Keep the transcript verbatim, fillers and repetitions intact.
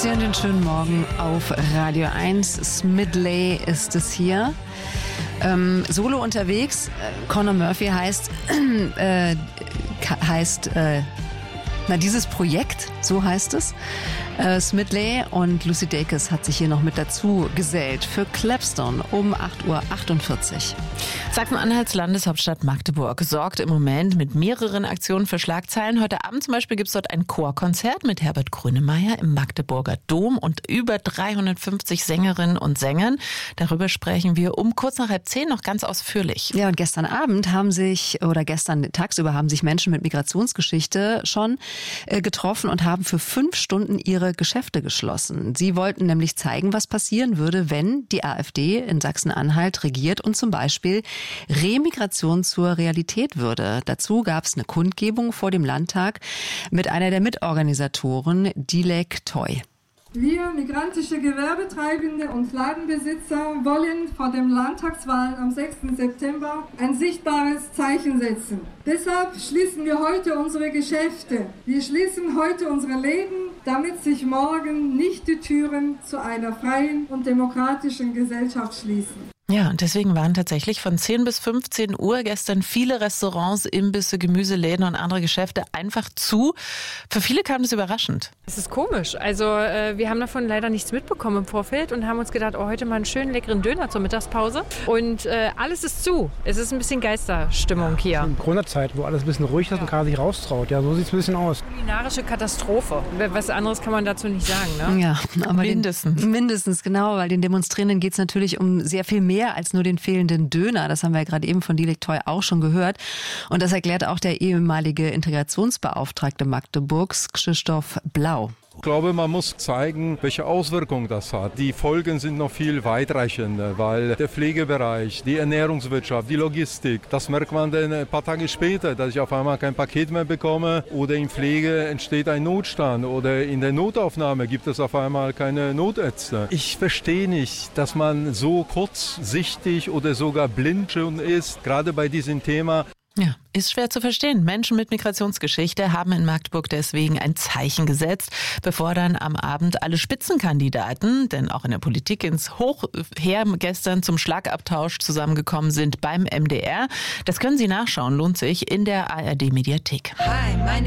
Sie hören den schönen Morgen auf Radio eins. Smidley ist es hier. Ähm, Solo unterwegs. Conor Murphy heißt, äh, heißt, äh, na dieses Projekt, so heißt es. Äh, Smidley und Lucy Dacus hat sich hier noch mit dazu gesellt für Clapstone um acht Uhr achtundvierzig. Sachsen-Anhalts Landeshauptstadt Magdeburg sorgt im Moment mit mehreren Aktionen für Schlagzeilen. Heute Abend zum Beispiel gibt es dort ein Chorkonzert mit Herbert Grönemeyer im Magdeburger Dom und über dreihundertfünfzig Sängerinnen und Sängern. Darüber sprechen wir um kurz nach halb zehn noch ganz ausführlich. Ja, und gestern Abend haben sich, oder gestern tagsüber haben sich Menschen mit Migrationsgeschichte schon äh, getroffen und haben für fünf Stunden ihre Geschäfte geschlossen. Sie wollten nämlich zeigen, was passieren würde, wenn die AfD in Sachsen-Anhalt regiert und zum Beispiel Remigration zur Realität würde. Dazu gab es eine Kundgebung vor dem Landtag mit einer der Mitorganisatoren, Dilek Toy. Wir, migrantische Gewerbetreibende und Ladenbesitzer, wollen vor dem Landtagswahl am sechsten September ein sichtbares Zeichen setzen. Deshalb schließen wir heute unsere Geschäfte. Wir schließen heute unsere Läden, damit sich morgen nicht die Türen zu einer freien und demokratischen Gesellschaft schließen. Ja, und deswegen waren tatsächlich von zehn bis fünfzehn Uhr gestern viele Restaurants, Imbisse, Gemüseläden und andere Geschäfte einfach zu. Für viele kam das überraschend. Es ist komisch. Also äh, wir haben davon leider nichts mitbekommen im Vorfeld und haben uns gedacht, oh, heute mal einen schönen leckeren Döner zur Mittagspause. Und äh, alles ist zu. Es ist ein bisschen Geisterstimmung hier. In Corona-Zeit, wo alles ein bisschen ruhig ist und keiner sich raustraut. Ja, so sieht es ein bisschen aus. Kulinarische Katastrophe. Was anderes kann man dazu nicht sagen, ne? Ja, aber mindestens. Den, mindestens, genau, weil den Demonstrierenden geht es natürlich um sehr viel mehr als nur den fehlenden Döner. Das haben wir ja gerade eben von Dilek Toy auch schon gehört. Und das erklärt auch der ehemalige Integrationsbeauftragte Magdeburgs, Krzysztof Blau. Ich glaube, man muss zeigen, welche Auswirkungen das hat. Die Folgen sind noch viel weitreichender, weil der Pflegebereich, die Ernährungswirtschaft, die Logistik, das merkt man dann ein paar Tage später, dass ich auf einmal kein Paket mehr bekomme oder in Pflege entsteht ein Notstand oder in der Notaufnahme gibt es auf einmal keine Notärzte. Ich verstehe nicht, dass man so kurzsichtig oder sogar blind schon ist, gerade bei diesem Thema. Ja, ist schwer zu verstehen. Menschen mit Migrationsgeschichte haben in Magdeburg deswegen ein Zeichen gesetzt, bevor dann am Abend alle Spitzenkandidaten, denn auch in der Politik ins Hochheer gestern zum Schlagabtausch zusammengekommen sind beim M D R. Das können Sie nachschauen, lohnt sich in der A R D Mediathek. Hi,